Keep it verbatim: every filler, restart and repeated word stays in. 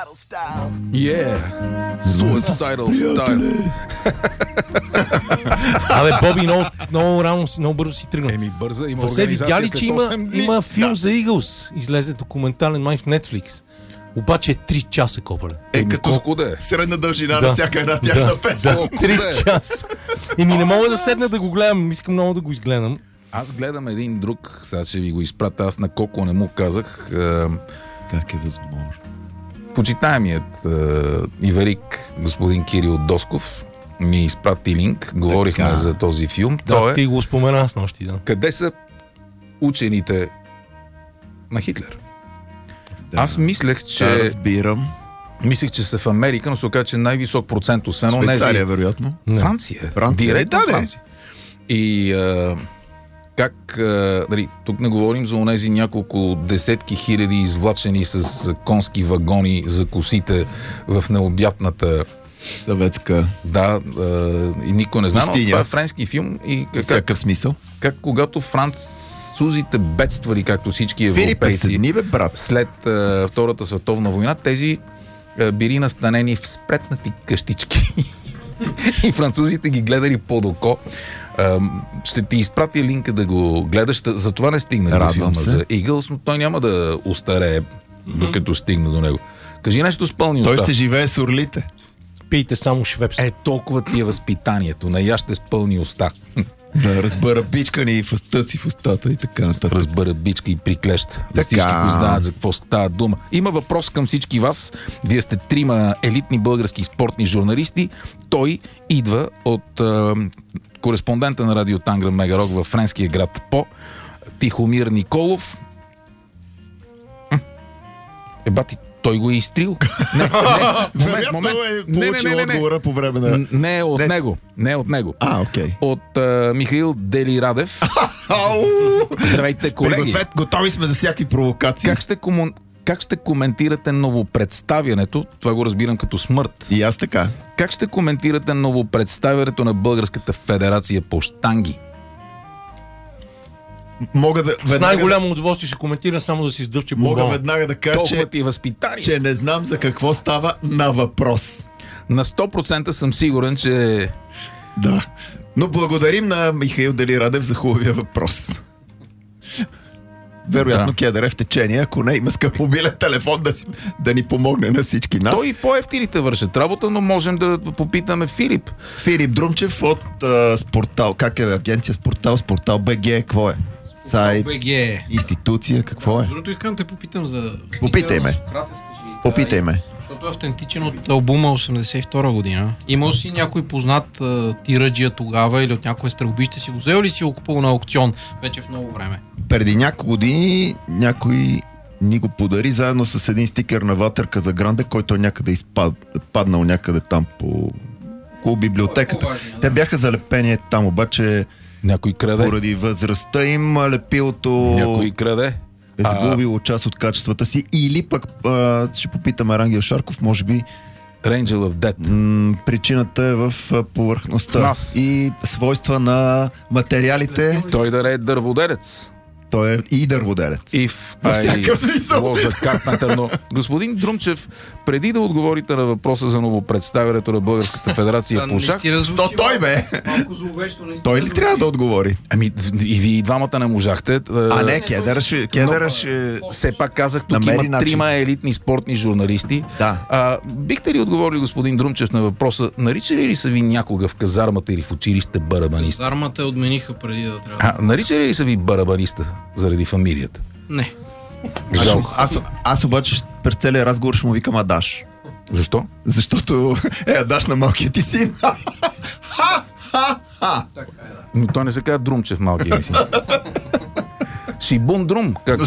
Yeah, suicidal style. Абе, Боби много, много рано, много бързо си тръгна. Еми бърза, има Васе, организация видя ли, след че има, осем дни? има филм Да. за Eagles? Излезе документален май в Netflix. Обаче е три часа, копале. Е, Еми, като колко да е? средна дължина Да. на всяка една тяхна Да, песен. да, три часа. Еми не мога да седна да го гледам, искам много да го изгледам. Аз гледам един друг, сега ще ви го изпратя, аз на Коко не му казах. Е, Как е възможно? почитаемият е, иверик господин Кирил Досков ми изпрати линк, говорихме Така. за този филм. Да, Той е ти го спомена с нощи, да. къде са учените на Хитлер. Да. Аз мислех, че Да, разбирам. мислех, че са в Америка, но се оказа, че най-висок процент, освен онези... Швейцария, вероятно. Не. Франция. Франция, Директно да, да. Франция. И а, как... А, дали, тук не говорим за онези няколко десетки хиляди извлачени с конски вагони за косите в необятната... Съветска. Да, а, и никой не знае, но Пустиня. това е френски филм и как, как, Всякакъв смисъл. как когато французите бедствали, както всички Филипе, европейци, седни, бе, брат. след а, Втората световна война, тези а, били настанени в спретнати къщички. И французите ги гледали под око. А, ще ти изпратя линка да го гледаш. За това не стигна до Радвам филма се. за Eagles, но той няма да устарее, докато стигна до него. Кажи нещо с пълни Той уста. ще живее с орлите. Пийте само швепс. Е, толкова ти е възпитанието. Наяще с пълни уста. Да разбера бичкани в стъци в устата и така нататък. Разбера бичка и приклещ. Да Така. всички го знаят за какво става дума. Има въпрос към всички вас. Вие сте трима елитни български спортни журналисти. Той идва от е, кореспондента на радио Тангра Мегарок във френския град По, Тихомир Николов. Е, бати, той го е изтрил. Не, не, момент, момент. е получил отговора по време на... Н- Не е от Не. него. Не е от него. А, окей. От е, Михаил Дели Радев. Ау! Здравейте, колеги. Пригответе, готови сме за всякакви провокации. Как ще, кому... как ще коментирате новопредставянето? Това го разбирам като смърт. И аз така. Как ще коментирате новопредставянето на Българската федерация по щанги? Мога да... С веднага най-голямо удоволствие ще коментира, само да си издъвче Мога бургона. веднага да кажа, Толкова че, ти е възпитание. че не знам за какво става на въпрос. На сто процента съм сигурен, че... Да. Но благодарим на Михаил Дели Радев за хубавия въпрос. Вероятно Да. Кедър е в течение, ако не има скъп мобилен телефон да, си, да ни помогне на всички нас. Той и по-ефтините вършат работа, но можем да попитаме Филип. Филип Друмчев от а, Спортал. Как е агенция Спортал? Спортал БГ, какво е? Сайт, БГ. институция, какво е? Между другото искам да те попитам за... Попитай ме. стикера на Сократе, скажи. Попитай Да, ме. Защото е автентичен от албума осемдесет и втора година. Имал си някой познат а, тираджия тогава или от някое стрелбище си го взел или си го купил на аукцион вече в много време? Преди няколко години някой ни го подари заедно с един стикер на Ватерка за Гранде, който е някъде изпад, паднал някъде там по около библиотеката. По-важния, да. Те бяха залепени там, обаче Някой краде. поради възрастта им лепилото Някой краде. е загубило част от качествата си. Или пък а, ще попитаме Рангел Шарков, може би Angel of Death. м- причината е в а, повърхността В нас. и свойства на материалите. Той да не е дърводелец. Той е и дърводелец. И в Във всякакъв смисъл. лоза Карпентър, но господин Друмчев, преди да отговорите на въпроса за новопредставянето на Българската федерация по шах, То той бе! Малко зловещо, наистина. Той ли трябва да отговори? ами и вие и двамата не можахте. А не, Кедър ще... Кедър ще... Все пак казах, тук Намери има начин. трима елитни спортни журналисти. Да. А, бихте ли отговорили, господин Друмчев, на въпроса, наричали ли са ви някога в казармата или в училище барабанист? Зармата отмениха преди да трябва. А, наричали ли са ви барабаниста заради фамилията? Не. Жалко. Аз, аз обаче ще- през целия разговор ще му викам Адаш. Защо? Защото е Адаш на малкия ти син. Но той не се казва Друмчев, малкия ми си. Шибун Друм, както